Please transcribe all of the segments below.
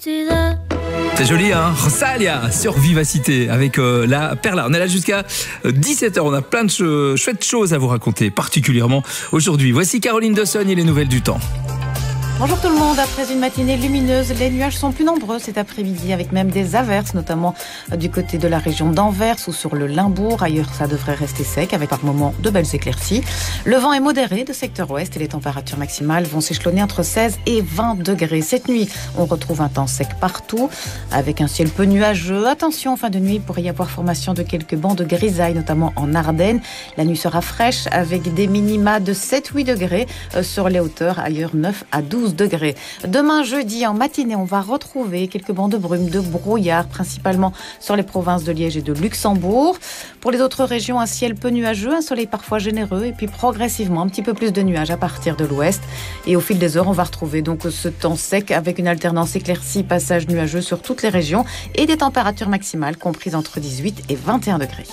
C'est joli, hein? Rosalia sur Vivacité avec la Perla. On est là jusqu'à 17h. On a plein de chouettes choses à vous raconter, particulièrement aujourd'hui. Voici Caroline Dawson et les nouvelles du temps. Bonjour tout le monde. Après une matinée lumineuse, les nuages sont plus nombreux cet après-midi avec même des averses, notamment du côté de la région d'Anvers ou sur le Limbourg. Ailleurs, ça devrait rester sec avec par moments de belles éclaircies. Le vent est modéré de secteur ouest et les températures maximales vont s'échelonner entre 16 et 20 degrés. Cette nuit, on retrouve un temps sec partout avec un ciel peu nuageux. Attention, en fin de nuit, il pourrait y avoir formation de quelques bancs de grisaille, notamment en Ardennes. La nuit sera fraîche avec des minima de 7-8 degrés sur les hauteurs, ailleurs 9 à 12 degrés. Demain jeudi en matinée, on va retrouver quelques bancs de brume, de brouillard, principalement sur les provinces de Liège et de Luxembourg. Pour les autres régions, un ciel peu nuageux, un soleil parfois généreux et puis progressivement un petit peu plus de nuages à partir de l'ouest. Et au fil des heures, on va retrouver donc ce temps sec avec une alternance éclaircie, passage nuageux sur toutes les régions et des températures maximales comprises entre 18 et 21 degrés.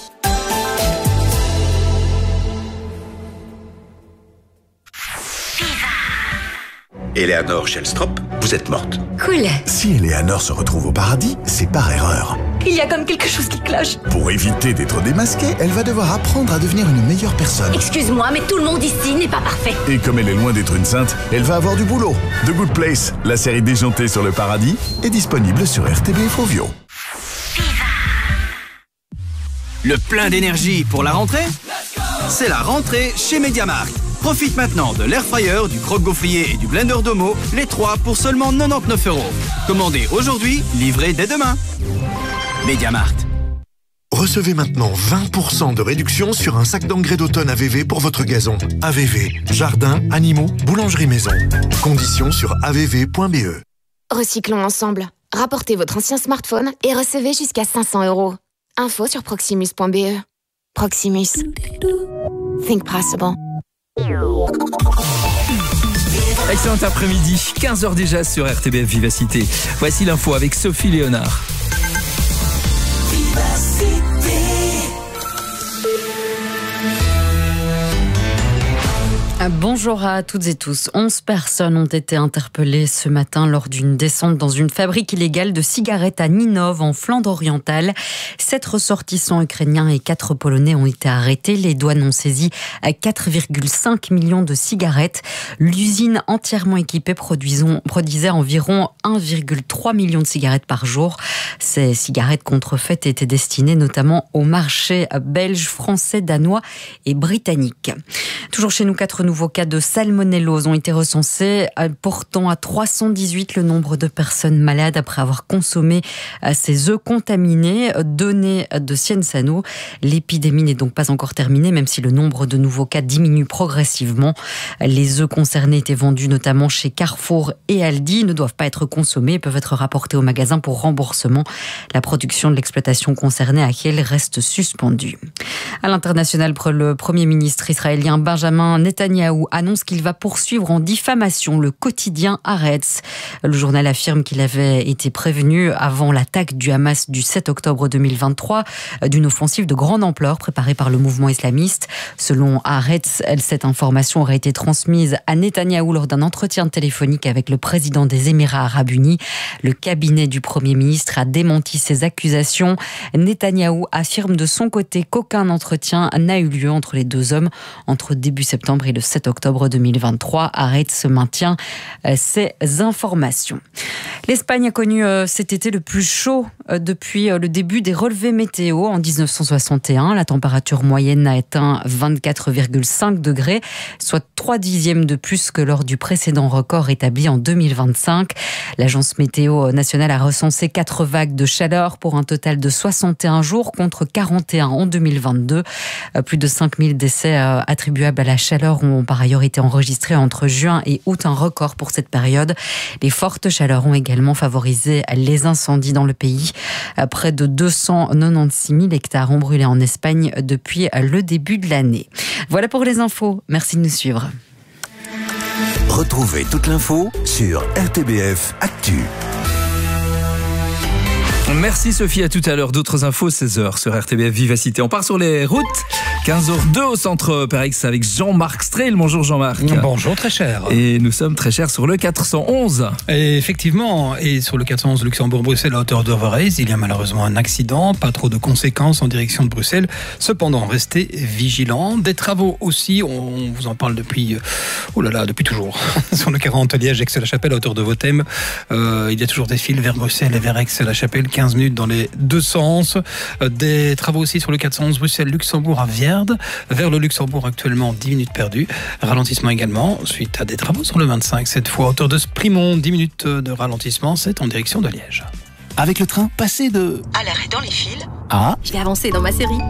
Eleanor Shellstrop, vous êtes morte. Cool. Si Eleanor se retrouve au paradis, c'est par erreur. Il y a comme quelque chose qui cloche. Pour éviter d'être démasquée, elle va devoir apprendre à devenir une meilleure personne. Excuse-moi, mais tout le monde ici n'est pas parfait. Et comme elle est loin d'être une sainte, elle va avoir du boulot. The Good Place, la série déjantée sur le paradis, est disponible sur RTBF Ovio. Le plein d'énergie pour la rentrée? C'est la rentrée chez MediaMarkt. Profite maintenant de l'air fryer, du croque-gaufrier et du blender Domo, les 3 pour seulement 99 €. Commandez aujourd'hui, livrez dès demain. MediaMarkt. Recevez maintenant 20% de réduction sur un sac d'engrais d'automne AVV pour votre gazon. AVV, jardin, animaux, boulangerie maison. Conditions sur avv.be. Recyclons ensemble. Rapportez votre ancien smartphone et recevez jusqu'à 500 €. Info sur proximus.be. Proximus. Think possible. Excellent après-midi, 15h déjà sur RTBF Vivacité. Voici l'info avec Sophie Léonard. Bonjour à toutes et tous. 11 personnes ont été interpellées ce matin lors d'une descente dans une fabrique illégale de cigarettes à Ninove, en Flandre orientale. 7 ressortissants ukrainiens et 4 Polonais ont été arrêtés. Les douanes ont saisi 4,5 millions de cigarettes. L'usine entièrement équipée produisait environ 1,3 million de cigarettes par jour. Ces cigarettes contrefaites étaient destinées notamment au marché belge, français, danois et britannique. Toujours chez nous, 4 nouveaux cas de salmonellose ont été recensés, portant à 318 le nombre de personnes malades après avoir consommé ces œufs contaminés. Données de Cienzano. L'épidémie n'est donc pas encore terminée, même si le nombre de nouveaux cas diminue progressivement. Les œufs concernés étaient vendus notamment chez Carrefour et Aldi, ne doivent pas être consommés et peuvent être rapportés au magasin pour remboursement. La production de l'exploitation concernée à Kiel reste suspendue. À l'international, le Premier ministre israélien Benjamin Netanyahou annonce qu'il va poursuivre en diffamation le quotidien Haaretz. Le journal affirme qu'il avait été prévenu avant l'attaque du Hamas du 7 octobre 2023 d'une offensive de grande ampleur préparée par le mouvement islamiste. Selon Haaretz, cette information aurait été transmise à Netanyahou lors d'un entretien téléphonique avec le président des Émirats arabes unis. Le cabinet du Premier ministre a démenti ces accusations. Netanyahou affirme de son côté qu'aucun entretien n'a eu lieu entre les deux hommes entre début septembre et le 7 octobre 2023. Haaretz maintient ces informations. L'Espagne a connu cet été le plus chaud depuis le début des relevés météo en 1961. La température moyenne a atteint 24,5 degrés, soit 3 dixièmes de plus que lors du précédent record établi en 2025. L'Agence météo nationale a recensé 4 vagues de chaleur pour un total de 61 jours contre 41 en 2022. Plus de 5000 décès attribuables à la chaleur ont par ailleurs été enregistrés entre juin et août, un record pour cette période. Les fortes chaleurs ont également favorisé les incendies dans le pays. Près de 296 000 hectares ont brûlé en Espagne depuis le début de l'année. Voilà pour les infos. Merci de nous suivre. Retrouvez toute l'info sur RTBF Actu. Merci Sophie, à tout à l'heure. D'autres infos, 16h sur RTBF Vivacité. On part sur les routes. 15h02 au centre Pérex avec Jean-Marc Strehl. Bonjour Jean-Marc. Bonjour très cher. Et nous sommes très chers sur le 411. Et effectivement, et sur le 411 Luxembourg-Bruxelles à hauteur d'Overraise, il y a malheureusement un accident, pas trop de conséquences en direction de Bruxelles. Cependant, restez vigilants. Des travaux aussi, on vous en parle depuis toujours. Sur le 40 Liège-Aix-la-Chapelle à hauteur de Vothème, il y a toujours des fils vers Bruxelles et vers Aix-la-Chapelle, 15 minutes dans les deux sens. Des travaux aussi sur le 411 Bruxelles-Luxembourg à Vierde. Vers le Luxembourg actuellement 10 minutes perdues. Ralentissement également suite à des travaux sur le 25. Cette fois à hauteur de Sprimont, 10 minutes de ralentissement. C'est en direction de Liège. Avec le train, passez de... À l'arrêt dans les fils. Ah. Je vais avancer dans ma série.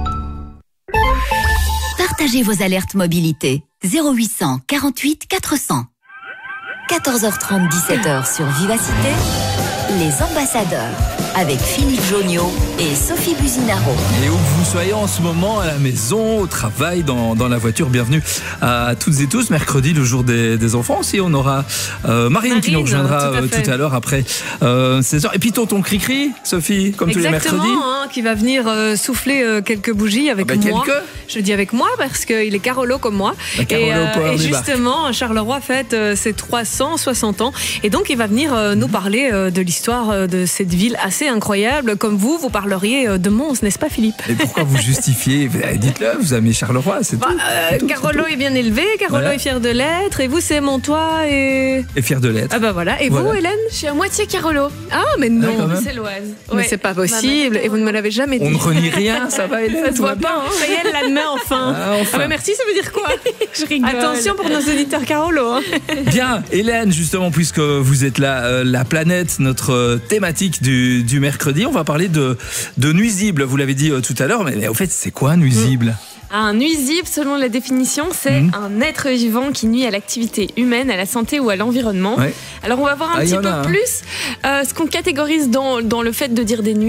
Partagez vos alertes mobilité. 0800 48 400. 14h30, 17h sur Vivacité. Les ambassadeurs. Avec Philippe Joniot et Sophie Buzinaro. Et où que vous soyez en ce moment, à la maison, au travail, dans la voiture, bienvenue à toutes et tous. Mercredi, le jour des enfants aussi, on aura Marine qui nous rejoindra tout à l'heure après 16h. Et puis tonton Cricri, Sophie, comme tous les mercredis. Exactement, qui va venir souffler quelques bougies avec moi. Je dis avec moi parce qu'il est Carolo comme moi. Et justement, Charleroi fête ses 360 ans. Et donc, il va venir nous parler de l'histoire de cette ville assez incroyable. Comme vous parleriez de Mons, n'est-ce pas Philippe? Et pourquoi vous justifiez? Dites-le, vous aimez Charleroi, c'est tout. Carolo est bien élevé, Carolo est fier de l'être, et vous c'est Montois et fier de l'être. Ah bah voilà, et vous Hélène? Je suis à moitié Carolo. Ah mais non, c'est l'Oise. Mais c'est pas possible, et vous ne me l'avez jamais dit. On ne renie rien, ça va Hélène? Ça se voit pas, hein. Ça y est, elle l'admet enfin. Ah bah merci, ça veut dire quoi? Je rigole. Attention pour nos auditeurs Carolo. Hein. Bien, Hélène, justement, puisque vous êtes là, la planète, notre thématique du mercredi, on va parler de nuisibles, vous l'avez dit tout à l'heure, mais au fait, c'est quoi nuisible? Un nuisible, selon la définition, c'est un être vivant qui nuit à l'activité humaine, à la santé ou à l'environnement. Ouais. Alors, on va voir un petit peu plus ce qu'on catégorise dans le fait de dire des nuisibles.